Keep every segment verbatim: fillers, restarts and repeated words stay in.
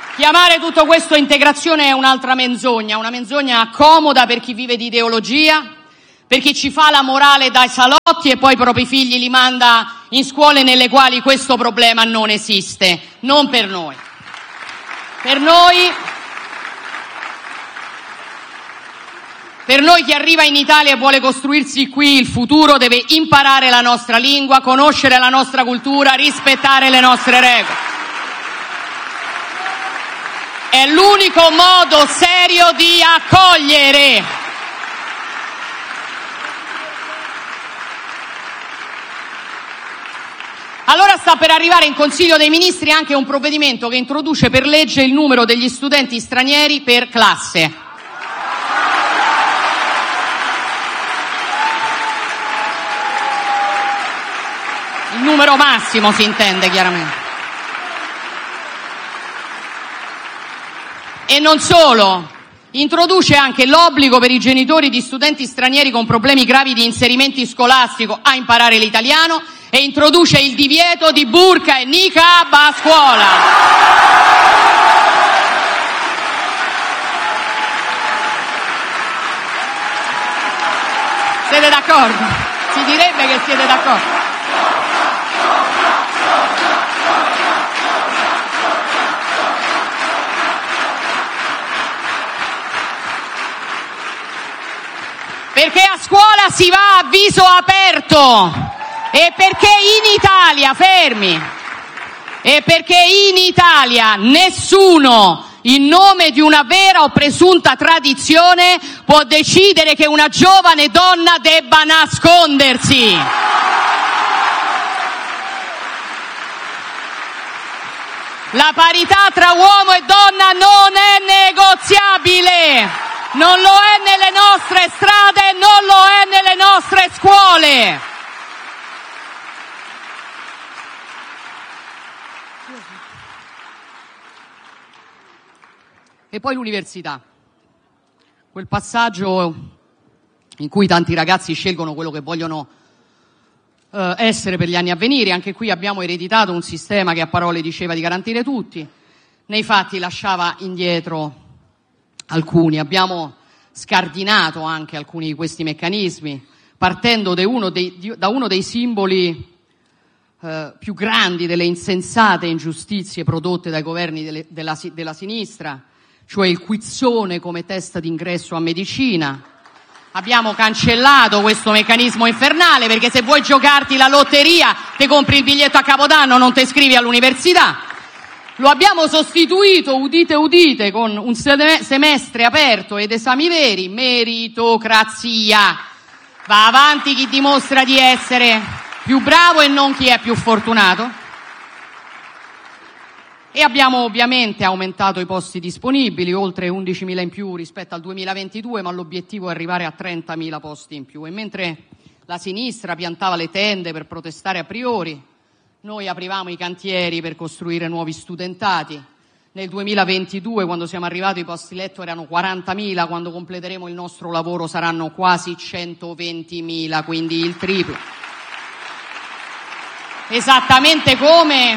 Chiamare tutto questo integrazione è un'altra menzogna, una menzogna comoda per chi vive di ideologia, per chi ci fa la morale dai salotti e poi i propri figli li manda in scuole nelle quali questo problema non esiste. Non per noi. Per noi, per noi chi arriva in Italia e vuole costruirsi qui il futuro deve imparare la nostra lingua, conoscere la nostra cultura, rispettare le nostre regole. È l'unico modo serio di accogliere. Allora sta per arrivare in Consiglio dei Ministri anche un provvedimento che introduce per legge il numero degli studenti stranieri per classe. Il numero massimo si intende chiaramente. E non solo, introduce anche l'obbligo per i genitori di studenti stranieri con problemi gravi di inserimento scolastico a imparare l'italiano e introduce il divieto di burqa e niqab a scuola. Siete d'accordo? Si direbbe che siete d'accordo. Perché a scuola si va a viso aperto e perché in Italia, fermi, e perché in Italia nessuno, in nome di una vera o presunta tradizione, può decidere che una giovane donna debba nascondersi. La parità tra uomo e donna non è negoziabile. Non lo è nelle nostre strade, non lo è nelle nostre scuole. E poi l'università. Quel passaggio in cui tanti ragazzi scelgono quello che vogliono eh, essere per gli anni a venire. Anche qui abbiamo ereditato un sistema che a parole diceva di garantire tutti, nei fatti lasciava indietro alcuni. Abbiamo scardinato anche alcuni di questi meccanismi, partendo da uno dei, da uno dei simboli eh, più grandi delle insensate ingiustizie prodotte dai governi delle, della, della sinistra, cioè il quizzone come testa d'ingresso a medicina. Abbiamo cancellato questo meccanismo infernale, perché se vuoi giocarti la lotteria ti compri il biglietto a Capodanno, non ti iscrivi all'università. Lo abbiamo sostituito, udite udite, con un semestre aperto ed esami veri, meritocrazia. Va avanti chi dimostra di essere più bravo e non chi è più fortunato. E abbiamo ovviamente aumentato i posti disponibili, oltre undicimila in più rispetto al duemilaventidue, ma l'obiettivo è arrivare a trentamila posti in più. E mentre la sinistra piantava le tende per protestare a priori, noi aprivamo i cantieri per costruire nuovi studentati. Nel duemilaventidue, quando siamo arrivati, i posti letto erano quarantamila, quando completeremo il nostro lavoro saranno quasi centoventimila, quindi il triplo. Esattamente come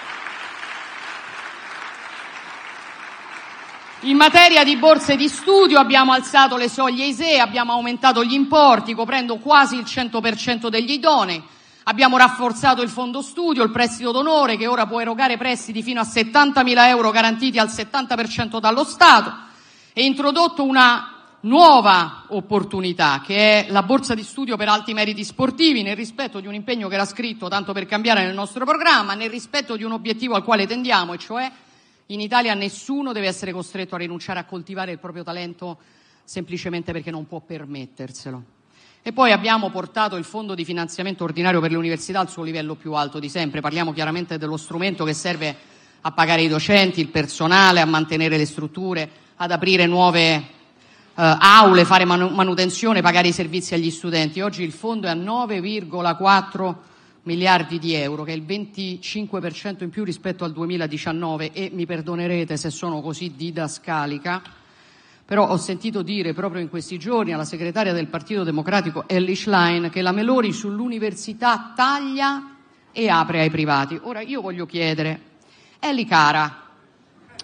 in materia di borse di studio abbiamo alzato le soglie I S E E, abbiamo aumentato gli importi, coprendo quasi il cento per cento degli idonei. Abbiamo rafforzato il fondo studio, il prestito d'onore, che ora può erogare prestiti fino a settantamila euro garantiti al settanta per cento dallo Stato, e introdotto una nuova opportunità, che è la borsa di studio per alti meriti sportivi, nel rispetto di un impegno che era scritto tanto per cambiare nel nostro programma, nel rispetto di un obiettivo al quale tendiamo, e cioè in Italia nessuno deve essere costretto a rinunciare a coltivare il proprio talento semplicemente perché non può permetterselo. E poi abbiamo portato il fondo di finanziamento ordinario per le università al suo livello più alto di sempre. Parliamo chiaramente dello strumento che serve a pagare i docenti, il personale, a mantenere le strutture, ad aprire nuove eh, aule, fare manu- manutenzione, pagare i servizi agli studenti. Oggi il fondo è a nove virgola quattro miliardi di euro, che è il venticinque per cento in più rispetto al duemiladiciannove, e mi perdonerete se sono così didascalica, però ho sentito dire proprio in questi giorni alla segretaria del Partito Democratico Elly Schlein che la Meloni sull'università taglia e apre ai privati. Ora io voglio chiedere, Elly cara,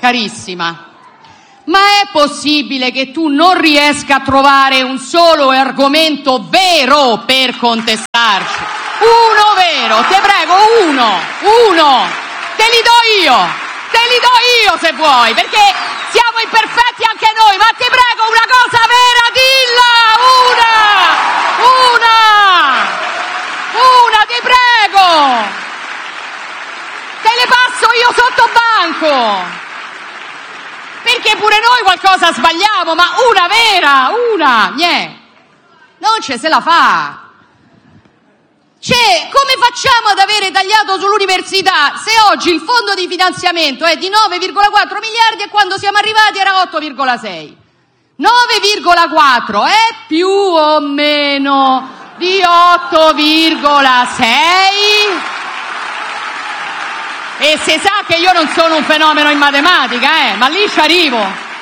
carissima, ma è possibile che tu non riesca a trovare un solo argomento vero per contestarci? Uno vero, te prego, uno, uno, te li do io, te li do io se vuoi, perché siamo imperfetti anche noi, ma ti prego, una cosa vera, dilla, una, una, una, ti prego, te le passo io sotto banco. Perché pure noi qualcosa sbagliamo, ma una vera, una, niente, non ce se la fa. Cioè, come facciamo ad avere tagliato sull'università se oggi il fondo di finanziamento è di nove virgola quattro miliardi e quando siamo arrivati era otto virgola sei? nove virgola quattro è più o meno di otto virgola sei? E si sa che io non sono un fenomeno in matematica, eh, ma lì ci arrivo.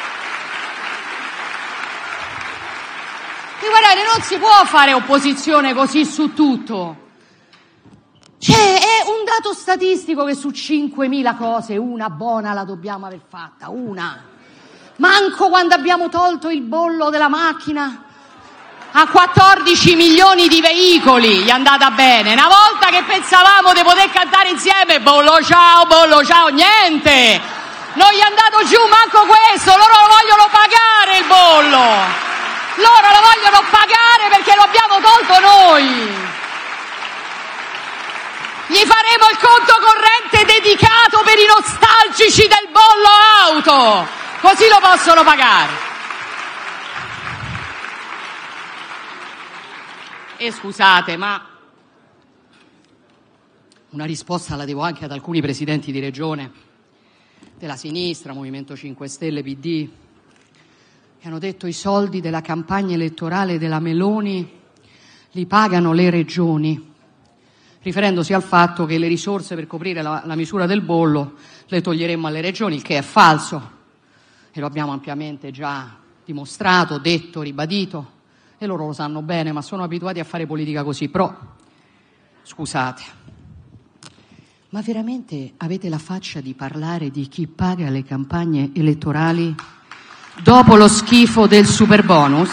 E guardate, non si può fare opposizione così su tutto. Cioè, è un dato statistico che su cinquemila cose una buona la dobbiamo aver fatta, una. Manco quando abbiamo tolto il bollo della macchina a quattordici milioni di veicoli gli è andata bene. Una volta che pensavamo di poter cantare insieme bollo ciao, bollo ciao, niente, non gli è andato giù manco questo. Loro lo vogliono pagare il bollo, loro lo vogliono pagare perché lo abbiamo tolto noi. Gli faremo il conto corrente dedicato per i nostalgici del bollo auto, così lo possono pagare. E scusate, ma una risposta la devo anche ad alcuni presidenti di regione della sinistra, Movimento cinque Stelle, P D, che hanno detto i soldi della campagna elettorale della Meloni li pagano le regioni, riferendosi al fatto che le risorse per coprire la, la misura del bollo le toglieremmo alle regioni, il che è falso e lo abbiamo ampiamente già dimostrato, detto, ribadito. E loro lo sanno bene, ma sono abituati a fare politica così. Però, scusate, ma veramente avete la faccia di parlare di chi paga le campagne elettorali dopo lo schifo del superbonus?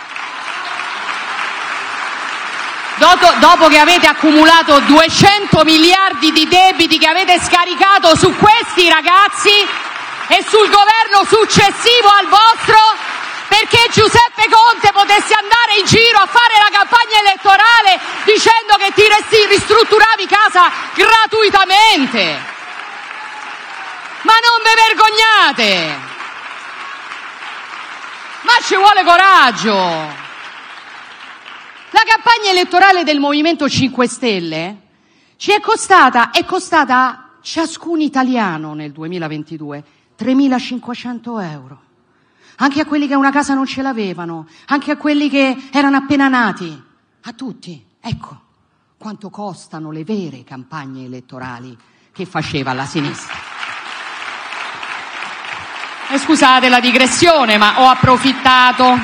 Dopo, dopo che avete accumulato duecento miliardi di debiti che avete scaricato su questi ragazzi e sul governo successivo al vostro, perché Giuseppe Conte potesse andare in giro a fare la campagna elettorale dicendo che ti ristrutturavi casa gratuitamente. Ma non vi vergognate? Ma ci vuole coraggio. La campagna elettorale del Movimento cinque Stelle ci è costata, è costata a ciascun italiano nel duemilaventidue tremilacinquecento euro. Anche a quelli che una casa non ce l'avevano, anche a quelli che erano appena nati, a tutti. Ecco quanto costano le vere campagne elettorali che faceva la sinistra. E scusate la digressione, ma ho approfittato.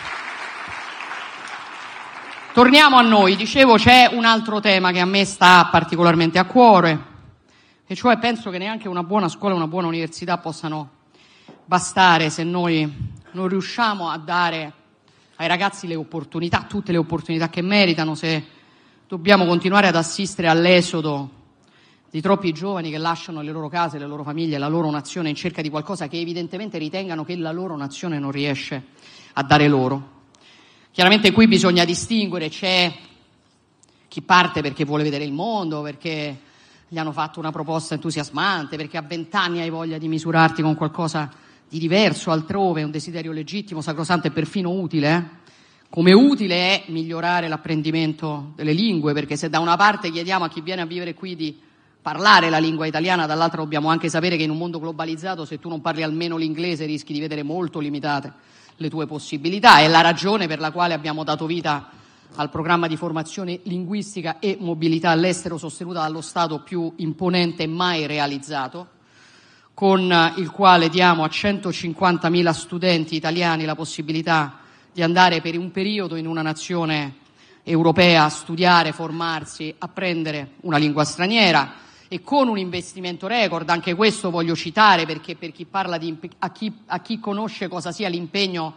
Torniamo a noi. Dicevo, c'è un altro tema che a me sta particolarmente a cuore, e cioè penso che neanche una buona scuola e una buona università possano bastare se noi non riusciamo a dare ai ragazzi le opportunità, tutte le opportunità che meritano, se dobbiamo continuare ad assistere all'esodo di troppi giovani che lasciano le loro case, le loro famiglie, la loro nazione in cerca di qualcosa che evidentemente ritengano che la loro nazione non riesce a dare loro. Chiaramente qui bisogna distinguere, c'è chi parte perché vuole vedere il mondo, perché gli hanno fatto una proposta entusiasmante, perché a vent'anni hai voglia di misurarti con qualcosa di diverso, altrove, un desiderio legittimo, sacrosanto e perfino utile. Eh? Come utile è migliorare l'apprendimento delle lingue, perché se da una parte chiediamo a chi viene a vivere qui di parlare la lingua italiana, dall'altra dobbiamo anche sapere che in un mondo globalizzato se tu non parli almeno l'inglese rischi di vedere molto limitate le tue possibilità. È la ragione per la quale abbiamo dato vita al programma di formazione linguistica e mobilità all'estero sostenuta dallo Stato più imponente mai realizzato, con il quale diamo a centocinquantamila studenti italiani la possibilità di andare per un periodo in una nazione europea a studiare, formarsi, apprendere una lingua straniera, e con un investimento record. Anche questo voglio citare, perché per chi parla di a chi, a chi conosce cosa sia l'impegno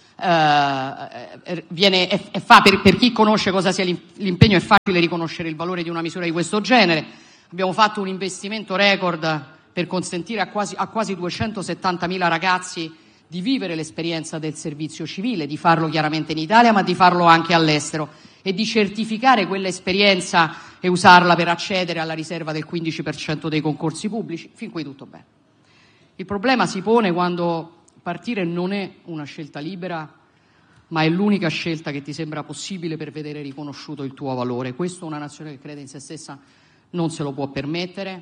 eh, viene è, è fa, per, per chi conosce cosa sia l'impegno è facile riconoscere il valore di una misura di questo genere. Abbiamo fatto un investimento record per consentire a quasi, a quasi duecentosettantamila ragazzi di vivere l'esperienza del servizio civile, di farlo chiaramente in Italia, ma di farlo anche all'estero, e di certificare quell'esperienza e usarla per accedere alla riserva del quindici per cento dei concorsi pubblici. Fin qui tutto bene. Il problema si pone quando partire non è una scelta libera, ma è l'unica scelta che ti sembra possibile per vedere riconosciuto il tuo valore. Questo una nazione che crede in se stessa non se lo può permettere,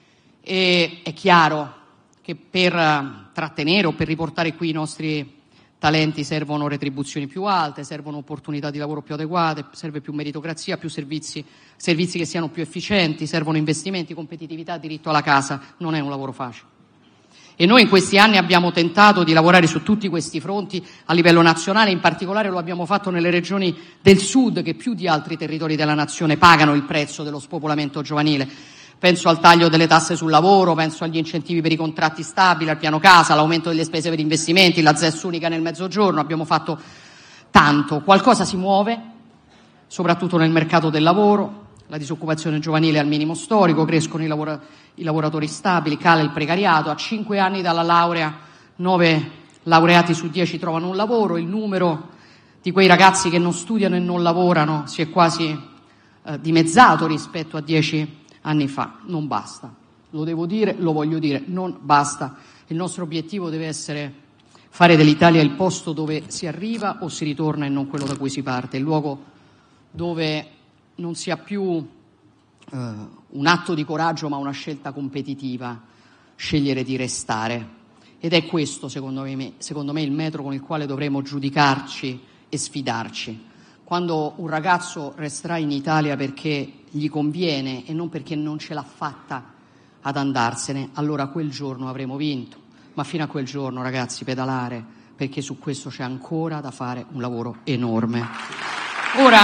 e è chiaro che per trattenere o per riportare qui i nostri talenti servono retribuzioni più alte, servono opportunità di lavoro più adeguate, serve più meritocrazia, più servizi, servizi che siano più efficienti, servono investimenti, competitività, diritto alla casa. Non è un lavoro facile. E noi in questi anni abbiamo tentato di lavorare su tutti questi fronti a livello nazionale, in particolare lo abbiamo fatto nelle regioni del sud che più di altri territori della nazione pagano il prezzo dello spopolamento giovanile. Penso al taglio delle tasse sul lavoro, penso agli incentivi per i contratti stabili, al piano casa, all'aumento delle spese per investimenti, la Z E S unica nel mezzogiorno. Abbiamo fatto tanto. Qualcosa si muove, soprattutto nel mercato del lavoro. La disoccupazione giovanile è al minimo storico, crescono i, lavora- i lavoratori stabili, cala il precariato. A cinque anni dalla laurea, nove laureati su dieci trovano un lavoro. Il numero di quei ragazzi che non studiano e non lavorano si è quasi eh, dimezzato rispetto a dieci anni fa. Non basta, lo devo dire, lo voglio dire, non basta. Il nostro obiettivo deve essere fare dell'Italia il posto dove si arriva o si ritorna e non quello da cui si parte, il luogo dove non sia più eh, un atto di coraggio ma una scelta competitiva, scegliere di restare. Ed è questo, secondo me, secondo me, il metro con il quale dovremo giudicarci e sfidarci. Quando un ragazzo resterà in Italia perché gli conviene e non perché non ce l'ha fatta ad andarsene, allora quel giorno avremo vinto. Ma fino a quel giorno, ragazzi, pedalare, perché su questo c'è ancora da fare un lavoro enorme. Ora,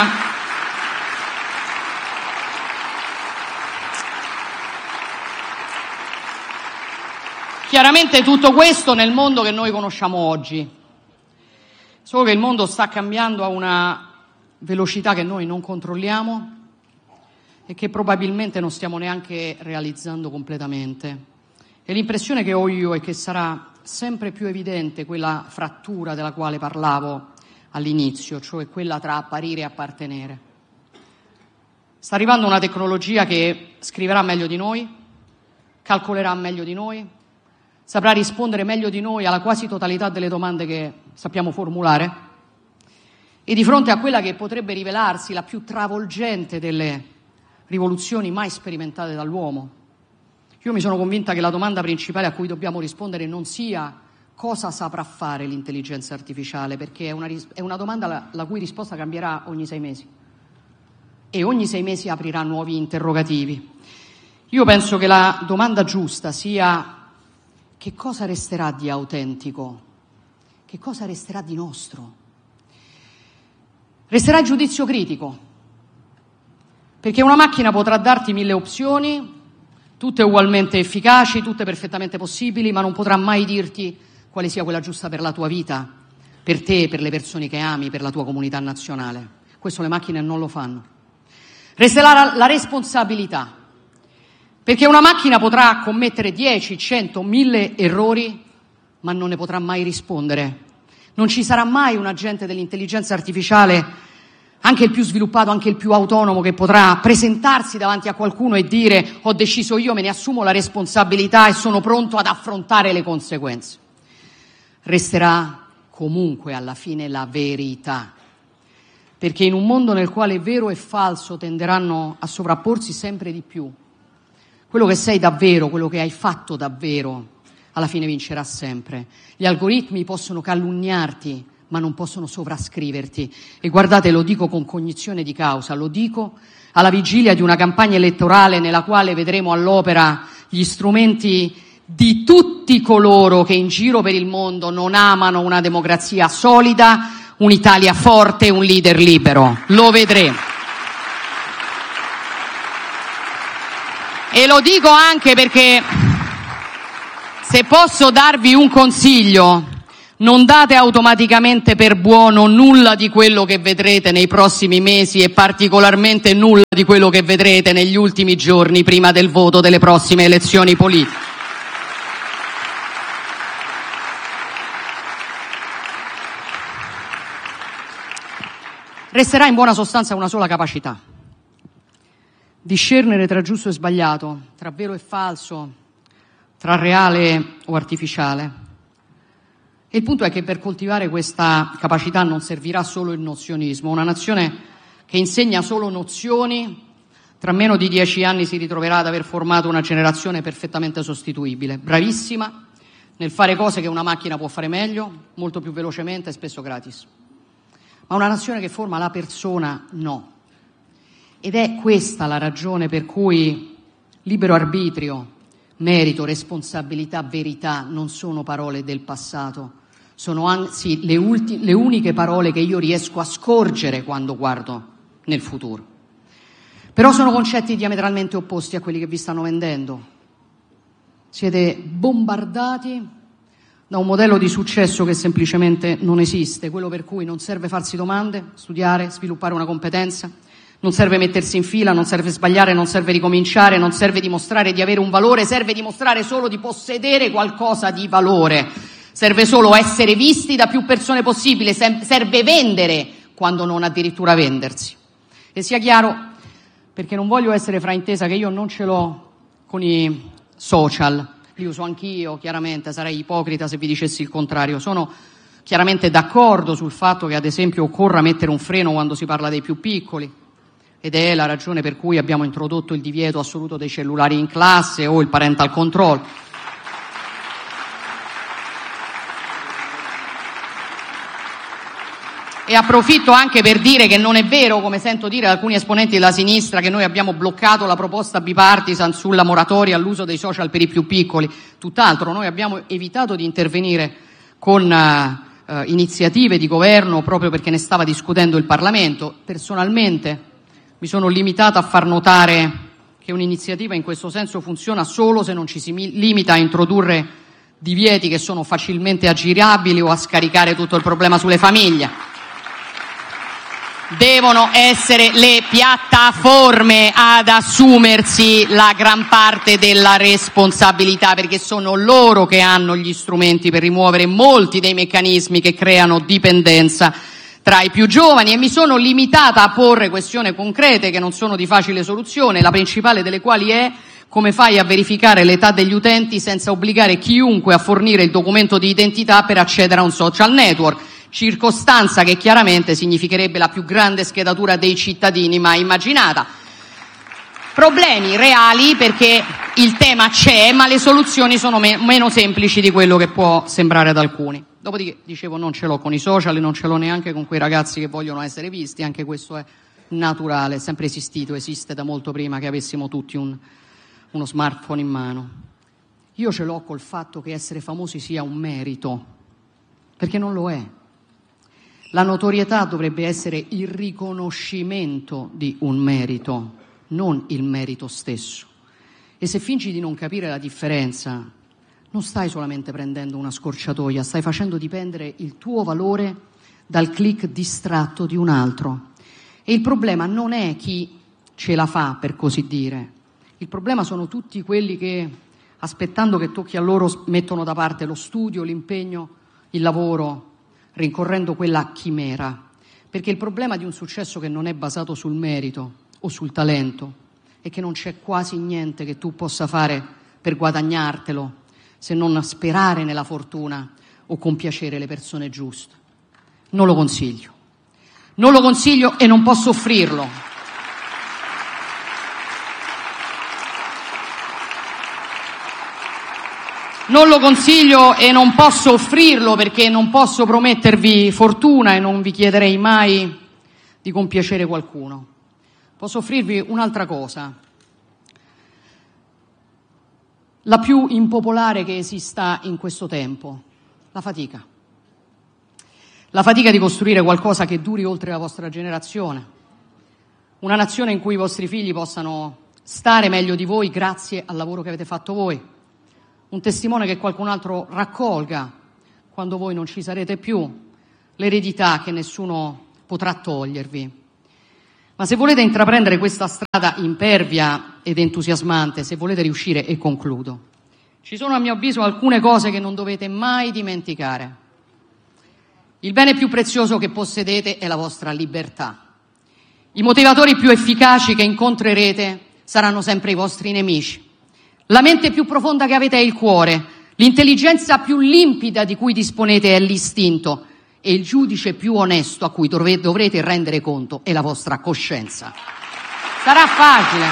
chiaramente tutto questo nel mondo che noi conosciamo oggi. Solo che il mondo sta cambiando a una velocità che noi non controlliamo e che probabilmente non stiamo neanche realizzando completamente. E l'impressione che ho io è che sarà sempre più evidente quella frattura della quale parlavo all'inizio, cioè quella tra apparire e appartenere. Sta arrivando una tecnologia che scriverà meglio di noi, calcolerà meglio di noi, saprà rispondere meglio di noi alla quasi totalità delle domande che sappiamo formulare, e di fronte a quella che potrebbe rivelarsi la più travolgente delle rivoluzioni mai sperimentate dall'uomo, io mi sono convinta che la domanda principale a cui dobbiamo rispondere non sia cosa saprà fare l'intelligenza artificiale, perché è una, è una domanda la, la cui risposta cambierà ogni sei mesi e ogni sei mesi aprirà nuovi interrogativi. Io penso che la domanda giusta sia: che cosa resterà di autentico? Che cosa resterà di nostro? Resterà il giudizio critico, perché una macchina potrà darti mille opzioni, tutte ugualmente efficaci, tutte perfettamente possibili, ma non potrà mai dirti quale sia quella giusta per la tua vita, per te, per le persone che ami, per la tua comunità nazionale. Questo le macchine non lo fanno. Resterà la responsabilità, perché una macchina potrà commettere dieci, cento, mille errori, ma non ne potrà mai rispondere. Non ci sarà mai un agente dell'intelligenza artificiale, anche il più sviluppato, anche il più autonomo, che potrà presentarsi davanti a qualcuno e dire: ho deciso io, me ne assumo la responsabilità e sono pronto ad affrontare le conseguenze. Resterà comunque alla fine la verità, perché in un mondo nel quale vero e falso tenderanno a sovrapporsi sempre di più, quello che sei davvero, quello che hai fatto davvero, alla fine vincerà sempre. Gli algoritmi possono calunniarti, ma non possono sovrascriverti. E guardate, lo dico con cognizione di causa, lo dico alla vigilia di una campagna elettorale nella quale vedremo all'opera gli strumenti di tutti coloro che in giro per il mondo non amano una democrazia solida, un'Italia forte, un leader libero. Lo vedremo. E lo dico anche perché, se posso darvi un consiglio, non date automaticamente per buono nulla di quello che vedrete nei prossimi mesi e particolarmente nulla di quello che vedrete negli ultimi giorni prima del voto delle prossime elezioni politiche. Resterà in buona sostanza una sola capacità: discernere tra giusto e sbagliato, tra vero e falso, tra reale o artificiale. E il punto è che per coltivare questa capacità non servirà solo il nozionismo. Una nazione che insegna solo nozioni, tra meno di dieci anni si ritroverà ad aver formato una generazione perfettamente sostituibile, bravissima nel fare cose che una macchina può fare meglio, molto più velocemente e spesso gratis. Ma una nazione che forma la persona, no. Ed è questa la ragione per cui libero arbitrio, merito, responsabilità, verità non sono parole del passato, sono anzi le, ulti- le uniche parole che io riesco a scorgere quando guardo nel futuro. Però sono concetti diametralmente opposti a quelli che vi stanno vendendo. Siete bombardati da un modello di successo che semplicemente non esiste, quello per cui non serve farsi domande, studiare, sviluppare una competenza, non serve mettersi in fila, non serve sbagliare, non serve ricominciare, non serve dimostrare di avere un valore, serve dimostrare solo di possedere qualcosa di valore, serve solo essere visti da più persone possibile, serve vendere quando non addirittura vendersi. E sia chiaro, perché non voglio essere fraintesa, che io non ce l'ho con i social, li uso anch'io, chiaramente, sarei ipocrita se vi dicessi il contrario. Sono chiaramente d'accordo sul fatto che, ad esempio, occorra mettere un freno quando si parla dei più piccoli, ed è la ragione per cui abbiamo introdotto il divieto assoluto dei cellulari in classe o il parental control. E approfitto anche per dire che non è vero, come sento dire da alcuni esponenti della sinistra, che noi abbiamo bloccato la proposta bipartisan sulla moratoria all'uso dei social per i più piccoli. Tutt'altro, noi abbiamo evitato di intervenire con uh, iniziative di governo proprio perché ne stava discutendo il Parlamento. Personalmente mi sono limitata a far notare che un'iniziativa in questo senso funziona solo se non ci si limita a introdurre divieti che sono facilmente aggirabili o a scaricare tutto il problema sulle famiglie. Devono essere le piattaforme ad assumersi la gran parte della responsabilità, perché sono loro che hanno gli strumenti per rimuovere molti dei meccanismi che creano dipendenza tra i più giovani. E mi sono limitata a porre questioni concrete che non sono di facile soluzione, la principale delle quali è: come fai a verificare l'età degli utenti senza obbligare chiunque a fornire il documento di identità per accedere a un social network? Circostanza che chiaramente significherebbe la più grande schedatura dei cittadini mai immaginata. Problemi reali, perché il tema c'è, ma le soluzioni sono me- meno semplici di quello che può sembrare ad alcuni. Dopodiché, dicevo, non ce l'ho con i social e non ce l'ho neanche con quei ragazzi che vogliono essere visti, anche questo è naturale, è sempre esistito, esiste da molto prima che avessimo tutti un, uno smartphone in mano. Io ce l'ho col fatto che essere famosi sia un merito, perché non lo è. La notorietà dovrebbe essere il riconoscimento di un merito, non il merito stesso. E se fingi di non capire la differenza, non stai solamente prendendo una scorciatoia, stai facendo dipendere il tuo valore dal click distratto di un altro. E il problema non è chi ce la fa, per così dire. Il problema sono tutti quelli che, aspettando che tocchi a loro, mettono da parte lo studio, l'impegno, il lavoro, rincorrendo quella chimera. Perché il problema di un successo che non è basato sul merito o sul talento è che non c'è quasi niente che tu possa fare per guadagnartelo, se non sperare nella fortuna o compiacere le persone giuste. Non lo consiglio. Non lo consiglio e non posso offrirlo. Non lo consiglio e non posso offrirlo perché non posso promettervi fortuna e non vi chiederei mai di compiacere qualcuno. Posso offrirvi un'altra cosa, la più impopolare che esista in questo tempo: la fatica. La fatica di costruire qualcosa che duri oltre la vostra generazione, una nazione in cui i vostri figli possano stare meglio di voi grazie al lavoro che avete fatto voi. Un testimone che qualcun altro raccolga, quando voi non ci sarete più, l'eredità che nessuno potrà togliervi. Ma se volete intraprendere questa strada impervia ed entusiasmante, se volete riuscire, e concludo, ci sono a mio avviso alcune cose che non dovete mai dimenticare. Il bene più prezioso che possedete è la vostra libertà. I motivatori più efficaci che incontrerete saranno sempre i vostri nemici. La mente più profonda che avete è il cuore, l'intelligenza più limpida di cui disponete è l'istinto e il giudice più onesto a cui dovrete rendere conto è la vostra coscienza. Sarà facile.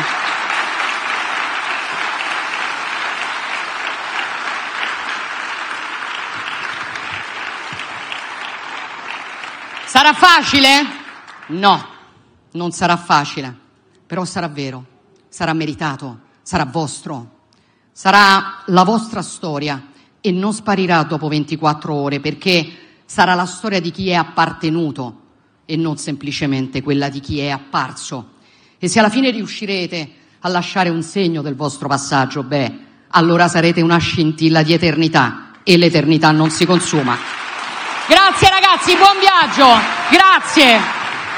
Sarà facile? No, non sarà facile, però sarà vero, sarà meritato, sarà vostro, sarà la vostra storia e non sparirà dopo ventiquattro ore, perché sarà la storia di chi è appartenuto e non semplicemente quella di chi è apparso. E se alla fine riuscirete a lasciare un segno del vostro passaggio, beh, allora sarete una scintilla di eternità e l'eternità non si consuma. Grazie ragazzi, buon viaggio, grazie.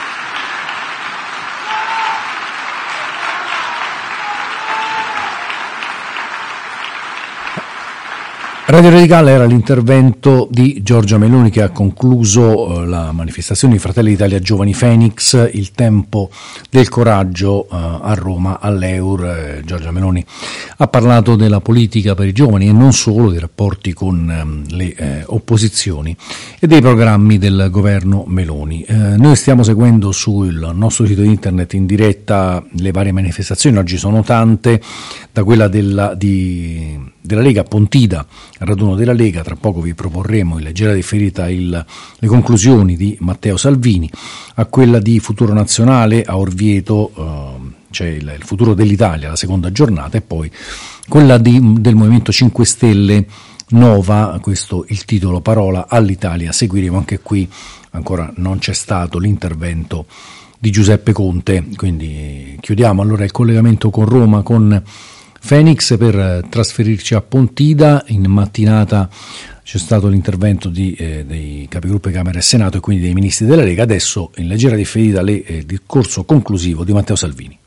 Radio Radicale era l'intervento di Giorgia Meloni che ha concluso eh, la manifestazione di Fratelli d'Italia Giovani Phoenix, il tempo del coraggio eh, a Roma all'Eur. Eh, Giorgia Meloni ha parlato della politica per i giovani e non solo, dei rapporti con eh, le eh, opposizioni e dei programmi del governo Meloni. Eh, noi stiamo seguendo sul nostro sito internet in diretta le varie manifestazioni, oggi sono tante, da quella della, di, della Lega a Pontida, al raduno della Lega. Tra poco vi proporremo in leggera differita il, le conclusioni di Matteo Salvini, a quella di Futuro Nazionale a Orvieto, eh, c'è il, il futuro dell'Italia, la seconda giornata, e poi quella di, del Movimento cinque Stelle Nova, questo il titolo, parola all'Italia. Seguiremo anche qui, ancora non c'è stato l'intervento di Giuseppe Conte, quindi chiudiamo allora il collegamento con Roma, con Phoenix, per trasferirci a Pontida. In mattinata c'è stato l'intervento di, eh, dei capigruppo Camera e Senato e quindi dei ministri della Lega. Adesso in leggera differita le, eh, il discorso conclusivo di Matteo Salvini.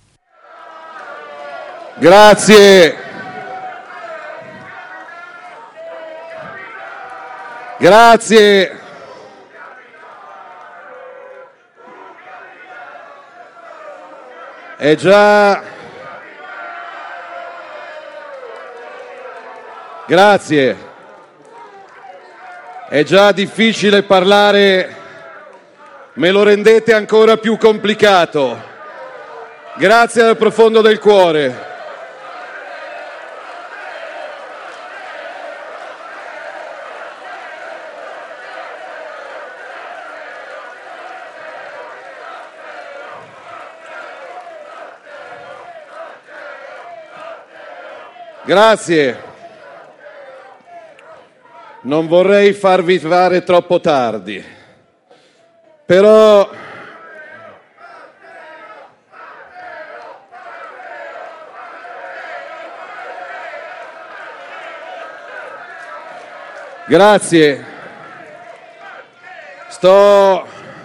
Grazie. Grazie. È già Grazie. È già difficile parlare, me lo rendete ancora più complicato. Grazie dal profondo del cuore. Grazie. Non vorrei farvi fare troppo tardi, però grazie. Sto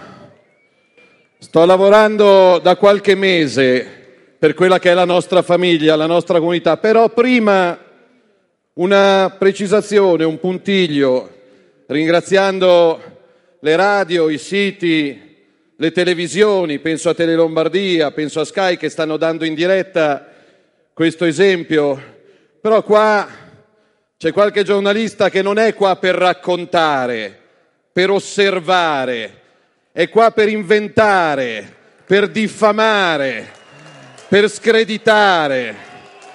sto lavorando da qualche mese per quella che è la nostra famiglia, la nostra comunità, però prima una precisazione, un puntiglio, ringraziando le radio, i siti, le televisioni, penso a Tele Lombardia, penso a Sky che stanno dando in diretta questo esempio, però qua c'è qualche giornalista che non è qua per raccontare, per osservare, è qua per inventare, per diffamare, per screditare.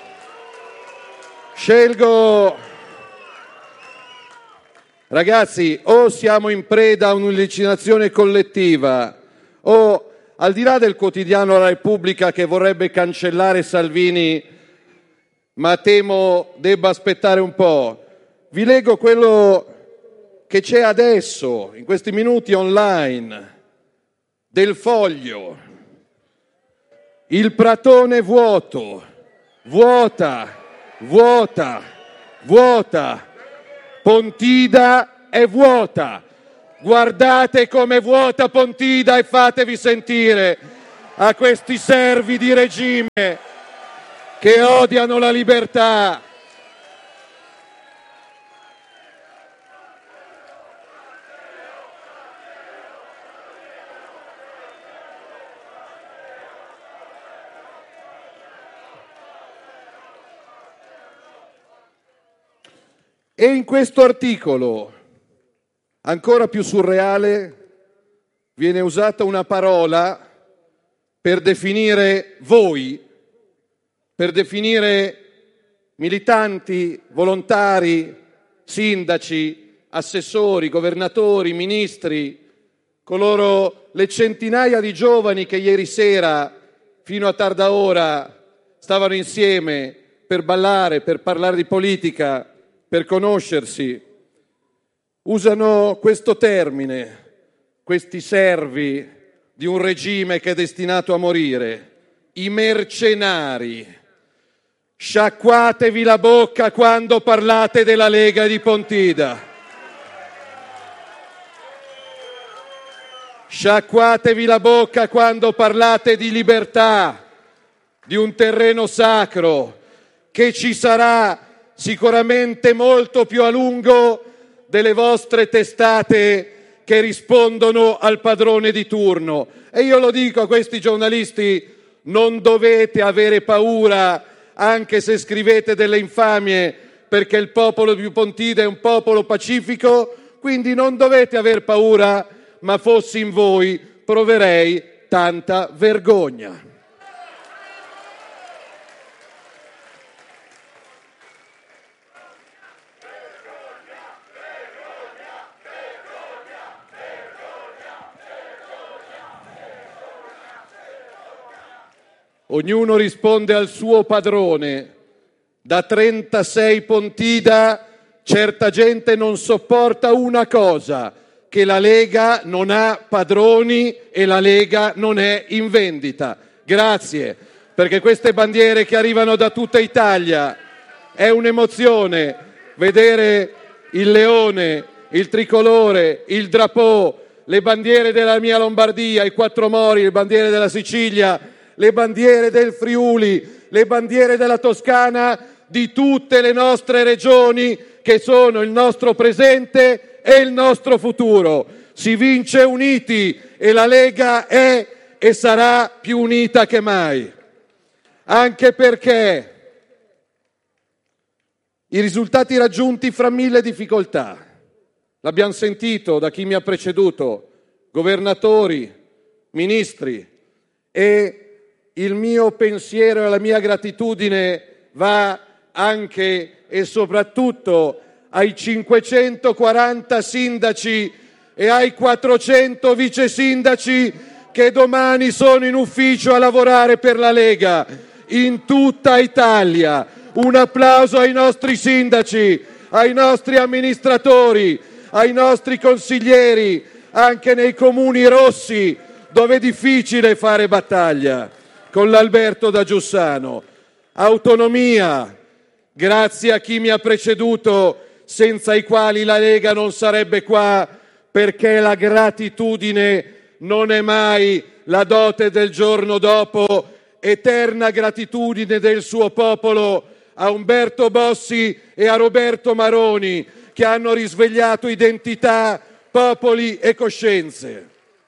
Scelgo, ragazzi, o siamo in preda a un'allucinazione collettiva, o al di là del quotidiano La Repubblica che vorrebbe cancellare Salvini, ma temo debba aspettare un po', vi leggo quello che c'è adesso, in questi minuti online, del Foglio. Il pratone vuoto. vuota, vuota, vuota. Pontida è vuota. Guardate come vuota Pontida e fatevi sentire a questi servi di regime che odiano la libertà. E in questo articolo, ancora più surreale, viene usata una parola per definire voi, per definire militanti, volontari, sindaci, assessori, governatori, ministri, coloro, le centinaia di giovani che ieri sera, fino a tarda ora, stavano insieme per ballare, per parlare di politica, per conoscersi. Usano questo termine, questi servi di un regime che è destinato a morire, i mercenari. Sciacquatevi la bocca quando parlate della Lega di Pontida. Sciacquatevi la bocca quando parlate di libertà, di un terreno sacro che ci sarà sicuramente molto più a lungo delle vostre testate che rispondono al padrone di turno. E io lo dico a questi giornalisti, non dovete avere paura anche se scrivete delle infamie, perché il popolo di Pontida è un popolo pacifico, quindi non dovete aver paura, ma fossi in voi proverei tanta vergogna. Ognuno risponde al suo padrone. Da trentasei Pontida certa gente non sopporta una cosa, che la Lega non ha padroni e la Lega non è in vendita. Grazie, perché queste bandiere che arrivano da tutta Italia è un'emozione vedere il leone, il tricolore, il drapeau, le bandiere della mia Lombardia, i quattro mori, le bandiere della Sicilia, le bandiere del Friuli, le bandiere della Toscana, di tutte le nostre regioni che sono il nostro presente e il nostro futuro. Si vince uniti e la Lega è e sarà più unita che mai. Anche perché i risultati raggiunti fra mille difficoltà, l'abbiamo sentito da chi mi ha preceduto, governatori, ministri, e il mio pensiero e la mia gratitudine va anche e soprattutto ai cinquecentoquaranta sindaci e ai quattrocento vice sindaci che domani sono in ufficio a lavorare per la Lega in tutta Italia. Un applauso ai nostri sindaci, ai nostri amministratori, ai nostri consiglieri, anche nei comuni rossi dove è difficile fare battaglia. Con l'Alberto da Giussano. Autonomia, grazie a chi mi ha preceduto, senza i quali la Lega non sarebbe qua, perché la gratitudine non è mai la dote del giorno dopo, eterna gratitudine del suo popolo a Umberto Bossi e a Roberto Maroni, che hanno risvegliato identità, popoli e coscienze.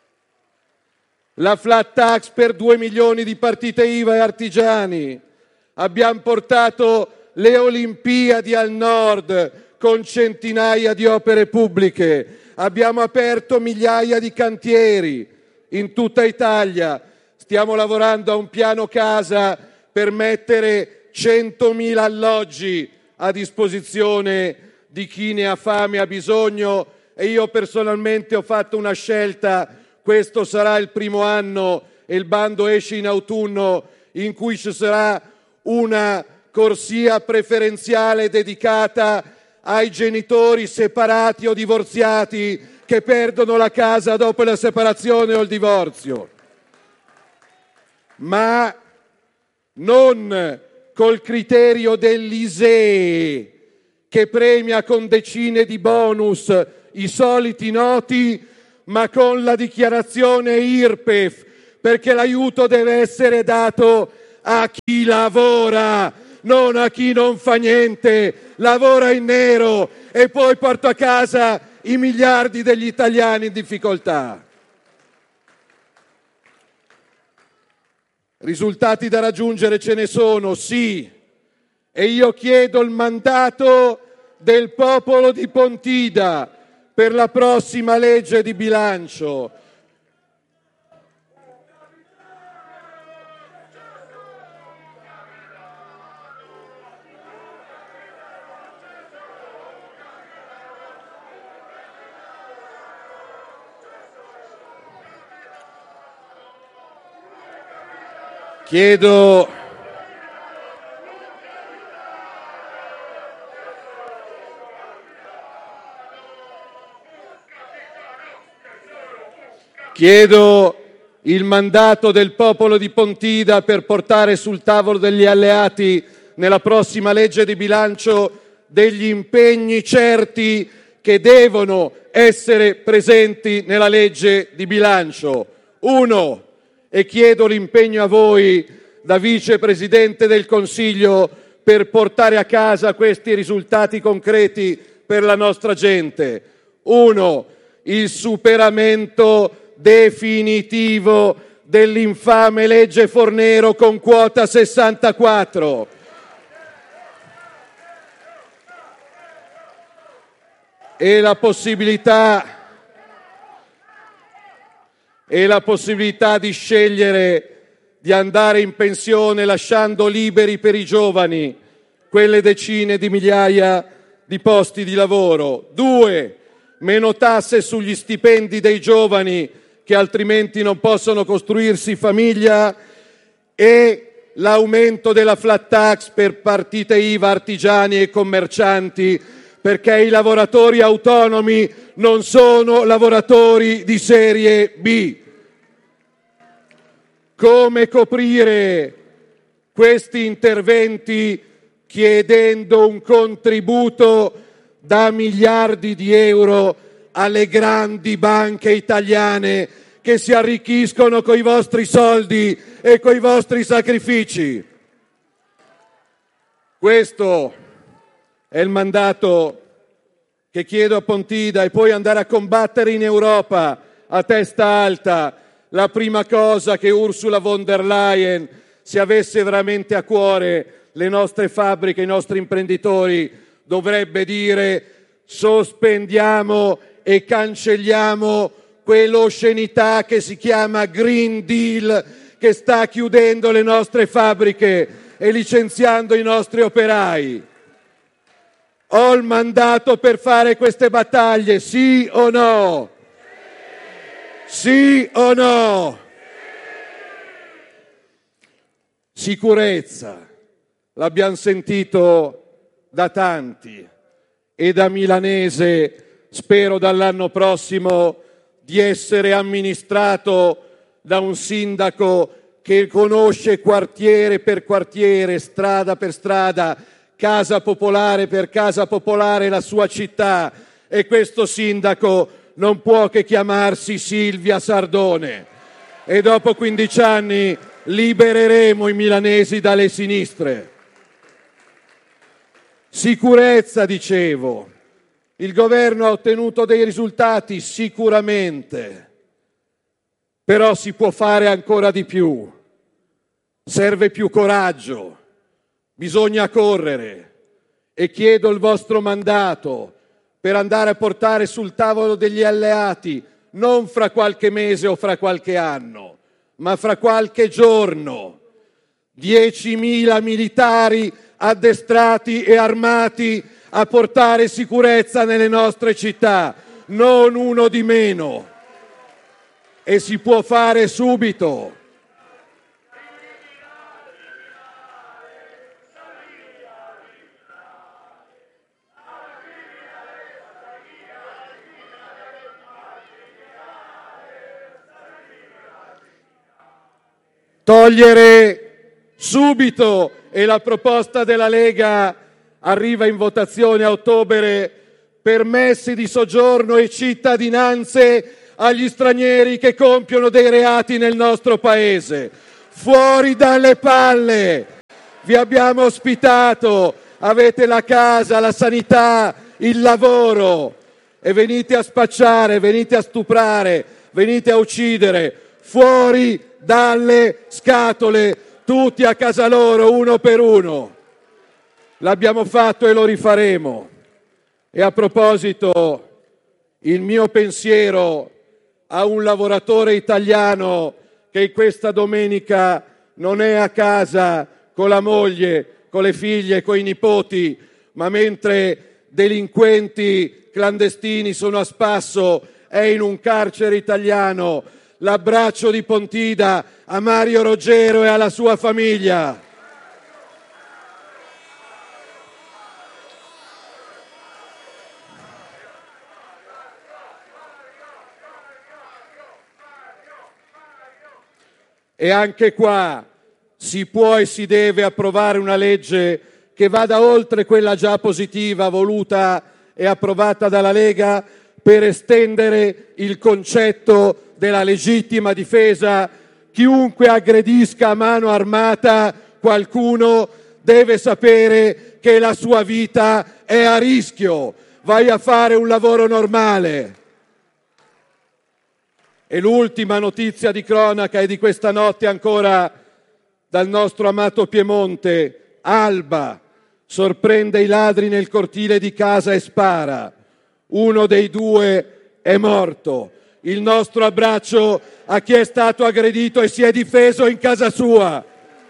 La flat tax per due milioni di partite I V A e artigiani. Abbiamo portato le Olimpiadi al nord con centinaia di opere pubbliche. Abbiamo aperto migliaia di cantieri in tutta Italia. Stiamo lavorando a un piano casa per mettere centomila alloggi a disposizione di chi ne ha fame e ha bisogno, e io personalmente ho fatto una scelta. Questo sarà il primo anno, e il bando esce in autunno, in cui ci sarà una corsia preferenziale dedicata ai genitori separati o divorziati che perdono la casa dopo la separazione o il divorzio. Ma non col criterio dell'I S E E, che premia con decine di bonus i soliti noti, ma con la dichiarazione I R P E F, perché l'aiuto deve essere dato a chi lavora, non a chi non fa niente, lavora in nero e poi porta a casa i miliardi degli italiani in difficoltà. Risultati da raggiungere ce ne sono, sì, e io chiedo il mandato del popolo di Pontida per la prossima legge di bilancio. Chiedo Chiedo il mandato del popolo di Pontida per portare sul tavolo degli alleati nella prossima legge di bilancio degli impegni certi che devono essere presenti nella legge di bilancio. Uno, e chiedo l'impegno a voi da vicepresidente del Consiglio per portare a casa questi risultati concreti per la nostra gente. Uno, il superamento definitivo dell'infame legge Fornero con quota sessantaquattro. E la possibilità e la possibilità di scegliere di andare in pensione lasciando liberi per i giovani quelle decine di migliaia di posti di lavoro. Due, meno tasse sugli stipendi dei giovani che altrimenti non possono costruirsi famiglia e l'aumento della flat tax per partite I V A, artigiani e commercianti, perché i lavoratori autonomi non sono lavoratori di serie B. Come coprire questi interventi chiedendo un contributo da miliardi di euro alle grandi banche italiane che si arricchiscono coi vostri soldi e coi vostri sacrifici? Questo è il mandato che chiedo a Pontida, e poi andare a combattere in Europa a testa alta. La prima cosa che Ursula von der Leyen, se avesse veramente a cuore le nostre fabbriche, i nostri imprenditori, dovrebbe dire: sospendiamo e cancelliamo quell'oscenità che si chiama Green Deal, che sta chiudendo le nostre fabbriche e licenziando i nostri operai. Ho il mandato per fare queste battaglie, sì o no? Sì o no? Sicurezza, l'abbiamo sentito da tanti, e da milanese spero dall'anno prossimo di essere amministrato da un sindaco che conosce quartiere per quartiere, strada per strada, casa popolare per casa popolare la sua città, e questo sindaco non può che chiamarsi Silvia Sardone. E dopo quindici anni libereremo i milanesi dalle sinistre. Sicurezza, dicevo. Il governo ha ottenuto dei risultati sicuramente, però si può fare ancora di più. Serve più coraggio, bisogna correre, e chiedo il vostro mandato per andare a portare sul tavolo degli alleati, non fra qualche mese o fra qualche anno, ma fra qualche giorno, diecimila militari addestrati e armati a portare sicurezza nelle nostre città, non uno di meno. E si può fare subito. Togliere subito e la proposta della Lega arriva in votazione a ottobre, permessi di soggiorno e cittadinanze agli stranieri che compiono dei reati nel nostro paese. Fuori dalle palle! Vi abbiamo ospitato, avete la casa, la sanità, il lavoro e venite a spacciare, venite a stuprare, venite a uccidere. Fuori dalle scatole, tutti a casa loro, uno per uno. L'abbiamo fatto e lo rifaremo. E a proposito, il mio pensiero a un lavoratore italiano che questa domenica non è a casa con la moglie, con le figlie, con i nipoti, ma mentre delinquenti clandestini sono a spasso è in un carcere italiano. L'abbraccio di Pontida a Mario Roggero e alla sua famiglia. E anche qua si può e si deve approvare una legge che vada oltre quella già positiva, voluta e approvata dalla Lega, per estendere il concetto della legittima difesa. Chiunque aggredisca a mano armata qualcuno deve sapere che la sua vita è a rischio. Vai a fare un lavoro normale. E l'ultima notizia di cronaca è di questa notte ancora dal nostro amato Piemonte. Alba sorprende i ladri nel cortile di casa e spara. Uno dei due è morto. Il nostro abbraccio a chi è stato aggredito e si è difeso in casa sua.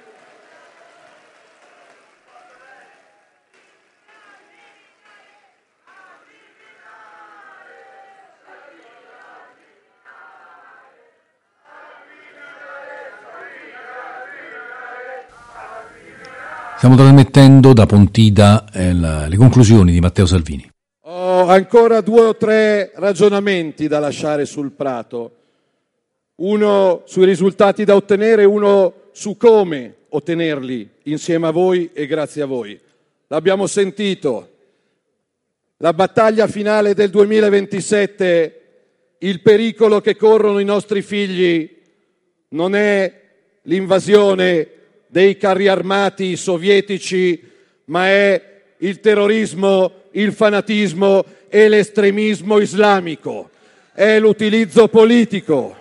Stiamo trasmettendo da Pontida eh, la, le conclusioni di Matteo Salvini. Ho ancora due o tre ragionamenti da lasciare sul prato. Uno sui risultati da ottenere, uno su come ottenerli insieme a voi e grazie a voi. L'abbiamo sentito. La battaglia finale del duemilaventisette, il pericolo che corrono i nostri figli non è l'invasione dei carri armati sovietici, ma è il terrorismo, il fanatismo e l'estremismo islamico. È l'utilizzo politico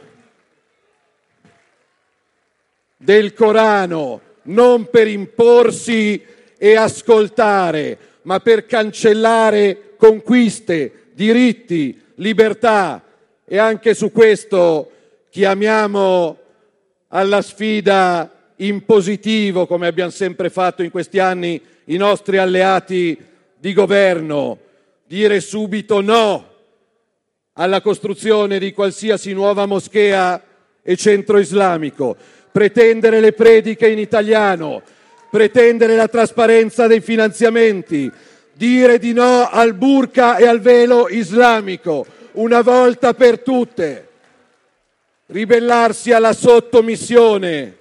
del Corano, non per imporsi e ascoltare, ma per cancellare conquiste, diritti, libertà. E anche su questo chiamiamo alla sfida in positivo, come abbiamo sempre fatto in questi anni, i nostri alleati di governo. Dire subito no alla costruzione di qualsiasi nuova moschea e centro islamico, pretendere le prediche in italiano, pretendere la trasparenza dei finanziamenti, dire di no al burqa e al velo islamico, una volta per tutte, ribellarsi alla sottomissione.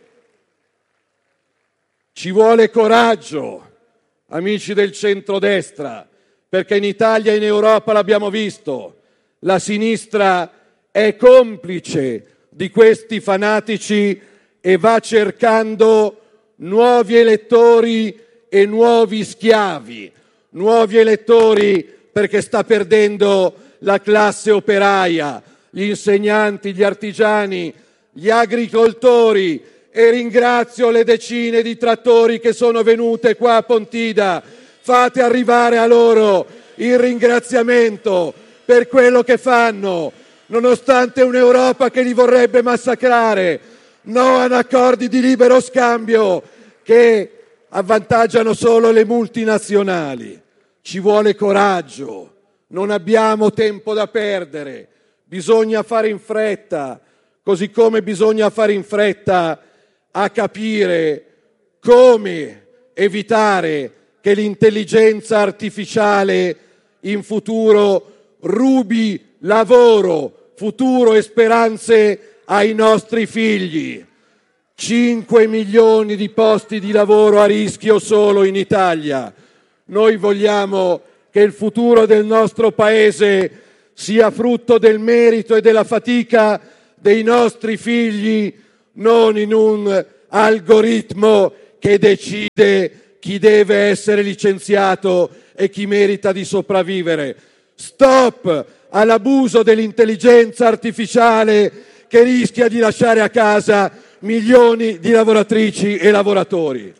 Ci vuole coraggio, amici del centrodestra, perché in Italia e in Europa l'abbiamo visto, la sinistra è complice di questi fanatici e va cercando nuovi elettori e nuovi schiavi, nuovi elettori perché sta perdendo la classe operaia, gli insegnanti, gli artigiani, gli agricoltori. E ringrazio le decine di trattori che sono venute qua a Pontida. Fate arrivare a loro il ringraziamento per quello che fanno, nonostante un'Europa che li vorrebbe massacrare. No ad accordi di libero scambio che avvantaggiano solo le multinazionali. Ci vuole coraggio, non abbiamo tempo da perdere, bisogna fare in fretta, così come bisogna fare in fretta a capire come evitare che l'intelligenza artificiale in futuro rubi lavoro, futuro e speranze ai nostri figli. cinque milioni di posti di lavoro a rischio solo in Italia. Noi vogliamo che il futuro del nostro Paese sia frutto del merito e della fatica dei nostri figli, non in un algoritmo che decide chi deve essere licenziato e chi merita di sopravvivere. Stop all'abuso dell'intelligenza artificiale che rischia di lasciare a casa milioni di lavoratrici e lavoratori.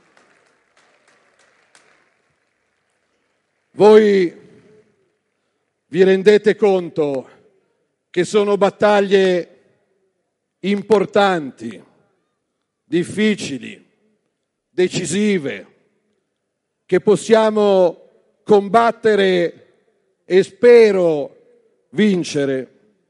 Voi vi rendete conto che sono battaglie importanti, difficili, decisive, che possiamo combattere e spero vincere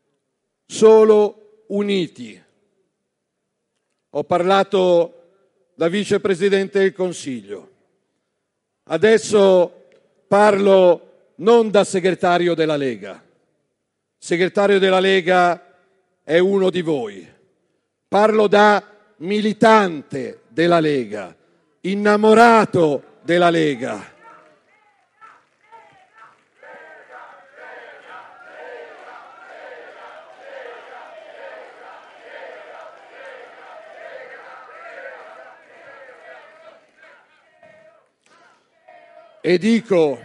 solo uniti. Ho parlato da vicepresidente del Consiglio, adesso parlo non da segretario della Lega. Segretario della Lega è uno di voi. Parlo da militante della Lega, innamorato della Lega. E dico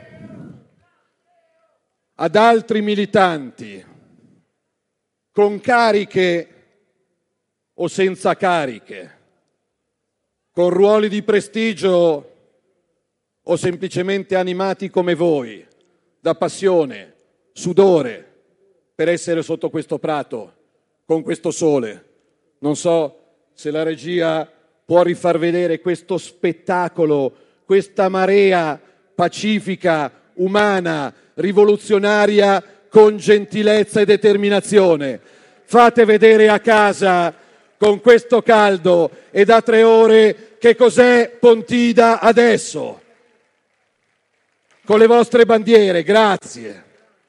ad altri militanti, con cariche o senza cariche, con ruoli di prestigio o semplicemente animati come voi, da passione, sudore, per essere sotto questo prato, con questo sole. Non so se la regia può rifar vedere questo spettacolo, questa marea pacifica, umana, rivoluzionaria, con gentilezza e determinazione. Fate vedere a casa, con questo caldo e da tre ore, che cos'è Pontida adesso. Con le vostre bandiere, grazie.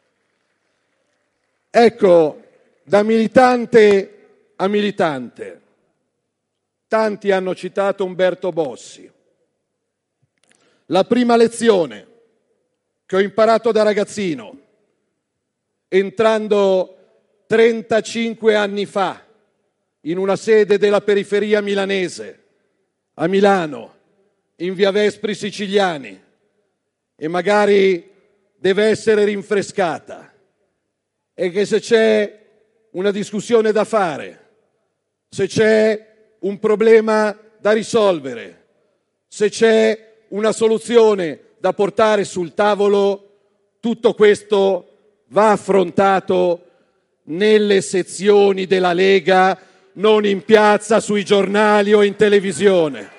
Ecco, da militante a militante, tanti hanno citato Umberto Bossi. La prima lezione che ho imparato da ragazzino, entrando trentacinque anni fa in una sede della periferia milanese, a Milano, in via Vespri Siciliani, e magari deve essere rinfrescata, è che se c'è una discussione da fare, se c'è un problema da risolvere, se c'è una soluzione da portare sul tavolo, tutto questo va affrontato nelle sezioni della Lega, non in piazza, sui giornali o in televisione.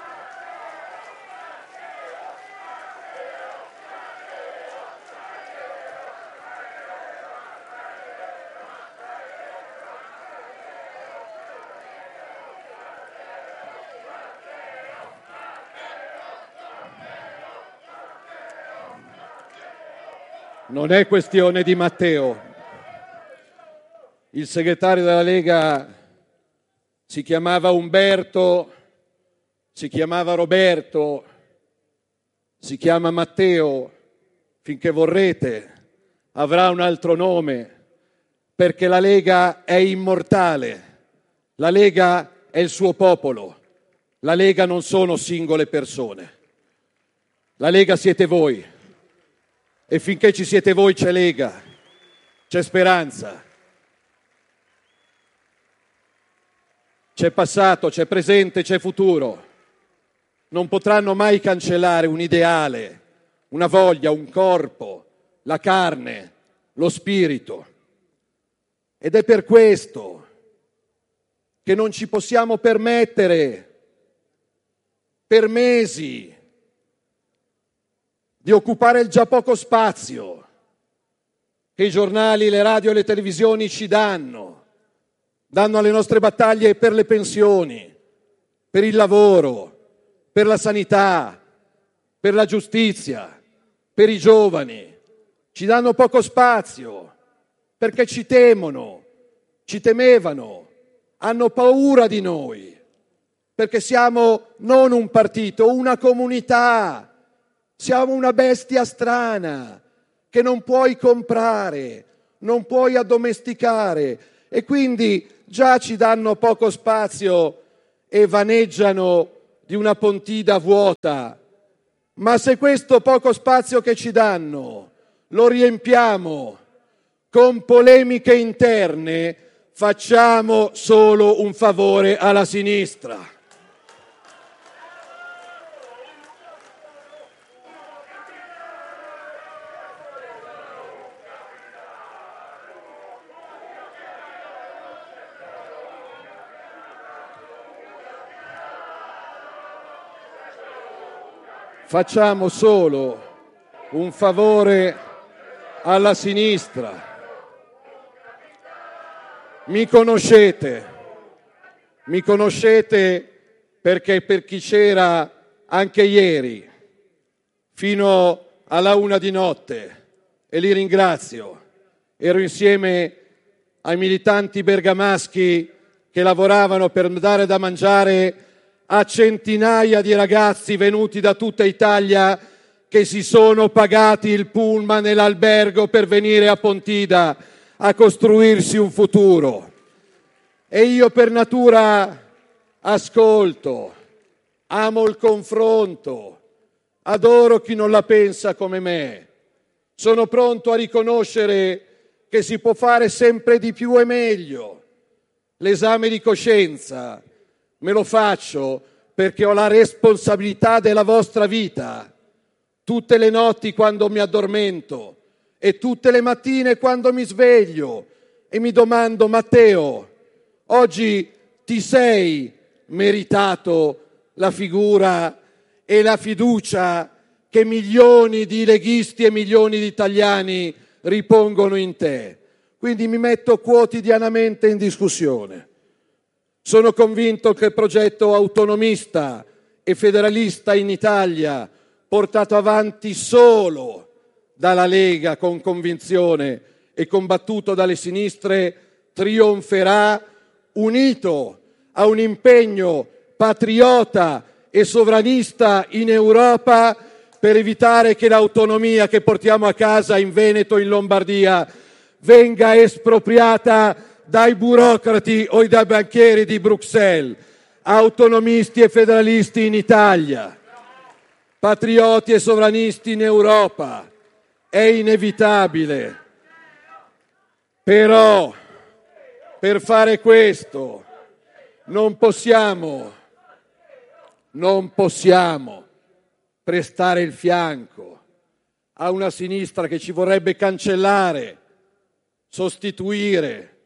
Non è questione di Matteo. Il segretario della Lega si chiamava Umberto, si chiamava Roberto, si chiama Matteo, finché vorrete, avrà un altro nome, perché la Lega è immortale, la Lega è il suo popolo, la Lega non sono singole persone, la Lega siete voi. E finché ci siete voi c'è Lega, c'è speranza, c'è passato, c'è presente, c'è futuro. Non potranno mai cancellare un ideale, una voglia, un corpo, la carne, lo spirito. Ed è per questo che non ci possiamo permettere per mesi di occupare il già poco spazio che i giornali, le radio e le televisioni ci danno, danno alle nostre battaglie per le pensioni, per il lavoro, per la sanità, per la giustizia, per i giovani. Ci danno poco spazio perché ci temono, ci temevano, hanno paura di noi. perché siamo non un partito, una comunità, siamo una bestia strana che non puoi comprare, non puoi addomesticare, e quindi già ci danno poco spazio e vaneggiano di una Pontida vuota. Ma se questo poco spazio che ci danno lo riempiamo con polemiche interne, facciamo solo un favore alla sinistra. Facciamo solo un favore alla sinistra. Mi conoscete, mi conoscete perché per chi c'era anche ieri, fino alla una di notte, e li ringrazio, ero insieme ai militanti bergamaschi che lavoravano per dare da mangiare a centinaia di ragazzi venuti da tutta Italia che si sono pagati il pullman e l'albergo per venire a Pontida a costruirsi un futuro. E io per natura ascolto, amo il confronto, adoro chi non la pensa come me, sono pronto a riconoscere che si può fare sempre di più e meglio. L'esame di coscienza me lo faccio perché ho la responsabilità della vostra vita. Tutte le notti quando mi addormento e tutte le mattine quando mi sveglio e mi domando: Matteo, oggi ti sei meritato la figura e la fiducia che milioni di leghisti e milioni di italiani ripongono in te? Quindi mi metto quotidianamente in discussione. Sono convinto che il progetto autonomista e federalista in Italia, portato avanti solo dalla Lega con convinzione e combattuto dalle sinistre, trionferà unito a un impegno patriota e sovranista in Europa per evitare che l'autonomia che portiamo a casa in Veneto e in Lombardia venga espropriata dai burocrati o dai banchieri di Bruxelles. Autonomisti e federalisti in Italia, patrioti e sovranisti in Europa, è inevitabile. Però per fare questo non possiamo, non possiamo prestare il fianco a una sinistra che ci vorrebbe cancellare, sostituire,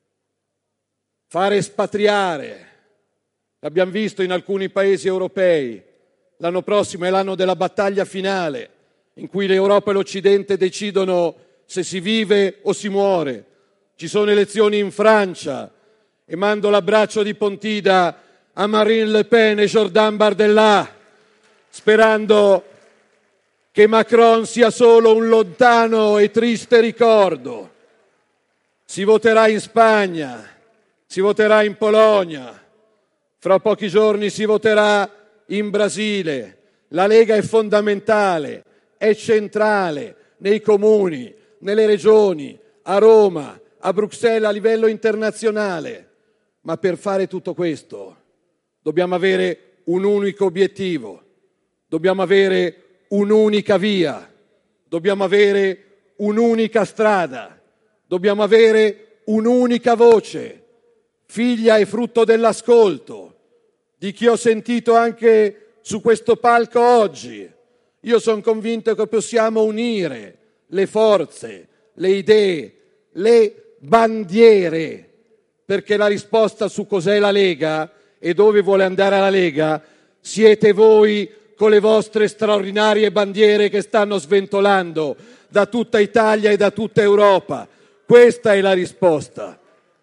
fare espatriare. L'abbiamo visto in alcuni paesi europei. L'anno prossimo è l'anno della battaglia finale, in cui l'Europa e l'Occidente decidono se si vive o si muore. Ci sono elezioni in Francia e mando l'abbraccio di Pontida a Marine Le Pen e Jordan Bardella, sperando che Macron sia solo un lontano e triste ricordo. Si voterà in Spagna, si voterà in Polonia, fra pochi giorni si voterà in Brasile. La Lega è fondamentale, è centrale nei comuni, nelle regioni, a Roma, a Bruxelles, a livello internazionale. Ma per fare tutto questo dobbiamo avere un unico obiettivo, dobbiamo avere un'unica via, dobbiamo avere un'unica strada, dobbiamo avere un'unica voce, figlia e frutto dell'ascolto di chi ho sentito anche su questo palco oggi. Io sono convinto che possiamo unire le forze, le idee, le bandiere, perché la risposta su cos'è la Lega e dove vuole andare la Lega siete voi con le vostre straordinarie bandiere che stanno sventolando da tutta Italia e da tutta Europa. Questa è la risposta.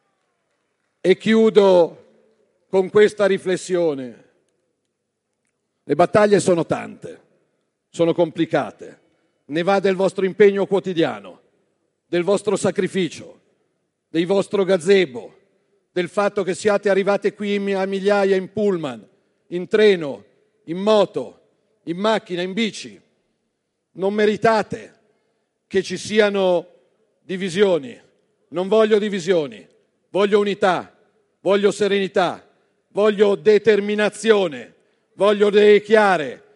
E chiudo con questa riflessione. Le battaglie sono tante, sono complicate. Ne va del vostro impegno quotidiano, del vostro sacrificio, del vostro gazebo, del fatto che siate arrivati qui a migliaia in pullman, in treno, in moto, in macchina, in bici. Non meritate che ci siano divisioni. Non voglio divisioni, voglio unità, voglio serenità, voglio determinazione, voglio idee chiare,